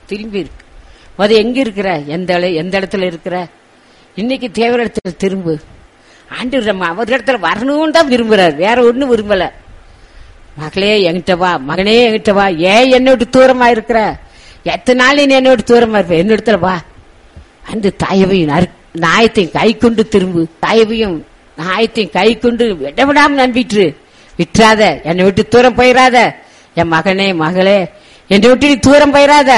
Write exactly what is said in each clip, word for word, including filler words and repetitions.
திரும்பி இருக்கு. அது எங்க இருக்கிற, எந்த இட- எந்த இடத்துல இருக்கிற? இன்னைக்கு தேவர இடத்துல திரும்பு. ஆண்டவர் நம்ம அவர் இடத்துல வரணும்னு தான் விரும்புறாரு, வேற ஒண்ணும் விரும்பல. மகளே என்கிட்ட வா, மகனே என்கிட்ட வா, ஏன் என்னை விட்டு தூரமா இருக்கிற? எத்தனை நாள் நீ என்னை விட்டு தூரமா இருப்ப? என்ன இடத்துல வா. அந்த தாயவையும் நாயத்தையும் கை கொண்டு திரும்பு. தாயவையும் நாயத்தையும் கை கொண்டு விடவிடாம நம்பிட்டு விட்டுறாத. என்னை விட்டு தூரம் போயிடாத. என் மகனே மகளே, என்னை விட்டு நீ தூரம் போயிடாத.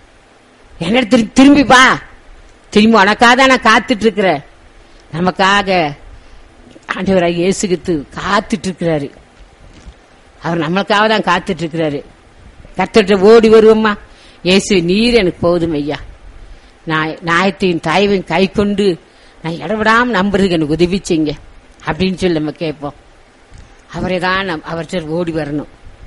என்ன திரும்பி வா. திரும்பி உனக்காக தான் நான் காத்துட்டு இருக்கிறேன். நமக்காக ஆண்டவராக இயேசு கிறிஸ்து காத்துட்டு இருக்கிறாரு. அவர் நம்மளுக்காக தான் காத்துட்டு இருக்கிறாரு. கர்த்தர்ட்ட ஓடி வருவோம்மா, இயேசு நீர் எனக்கு போதும் ஐயா. நான் நாயத்தையும் தாயவையும் கை கொண்டு நான் இடவிடாம நம்புறதுக்கு எனக்கு உதவி செய்யுங்க அப்படின்னு சொல்லி நம்ம கேட்போம். அவரை தான் அவர்கிட்ட ஓடி வரணும்,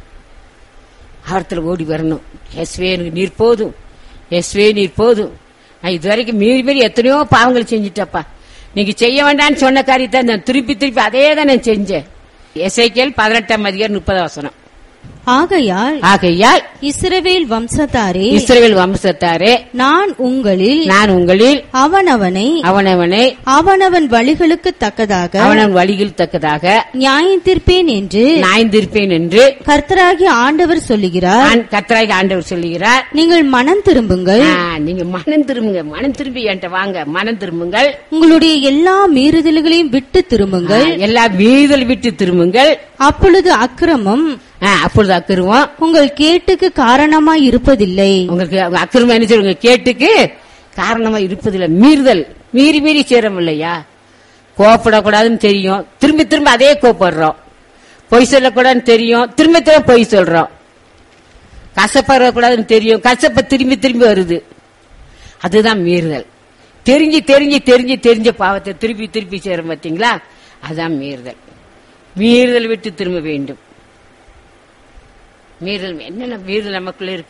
அவர்த்துல ஓடி வரணும். இயேசுவே எனக்கு நீர் போதும், இயேசுவே நீர் போதும். நான் இதுவரைக்கும் மீறி மீறி எத்தனையோ பாவங்கள் செஞ்சுட்டப்பா. நீங்க செய்ய வேண்டாம்னு சொன்ன காரியத்தை நான் திருப்பி திருப்பி அதே தான் நான் செஞ்சேன். எசேக்கியேல் பதினெட்டாம் அதிகாரம் முப்பதாம் வசனம். ஆகையால் ஆகையால் இஸ்ரவேல் வம்சத்தாரே, இஸ்ரவேல் வம்சத்தாரே, நான் உங்களில் நான் உங்களில் அவனவனை அவனவனை அவனவன் வழிகளுக்கு தக்கதாக அவனவன் வழியில் தக்கதாக நியாயந்தீர்ப்பேன் என்று நியாயந்தீர்ப்பேன் என்று கர்த்தராகிய ஆண்டவர் சொல்லுகிறார். ஆண்- கர்த்தராகிய ஆண்டவர் சொல்லுகிறார். நீங்கள் மனம் திரும்புங்கள், ஆ, நீங்க மனம் திரும்புங்க. மனம் திரும்பி என்கிட்ட வாங்க. மனம் திரும்புங்கள். உங்களுடைய எல்லா மீறுதல்களையும் விட்டு திரும்புங்கள். ஆ, எல்லா மீறுதல் விட்டு திரும்புங்கள். அப்பொழுது அக்கிரமம் ஆ, அப்பொழுது அக்கிரமம் உங்கள் கேட்டுக்கு காரணமாய் இருப்பதில்லை. உங்களுக்கு அக்கிரமம் என்ன செய்யுங்க, கேட்டுக்கு காரணமா இருப்பதில்லை. மீறுதல் மீறி மீறி சேரம் இல்லையா? கோப்படக்கூடாதுன்னு தெரியும், திரும்ப திரும்ப அதே கோப்படுறோம். பொய் சொல்லக்கூடாதுன்னு தெரியும், திரும்ப திரும்ப பொய் சொல்றோம். கசப்படக்கூடாதுன்னு தெரியும், கசப்ப திரும்பி திரும்பி வருது. அதுதான் மீறுதல். தெரிஞ்சு தெரிஞ்சு தெரிஞ்சு தெரிஞ்ச பாவத்தை திருப்பி திருப்பி சேரும் பார்த்தீங்களா? அதுதான் மீறுதல். மீறுதல் விட்டு திரும்ப வேண்டும். மீறுதல் என்னென்ன மீறுதல் நமக்குள்ள இருக்கு?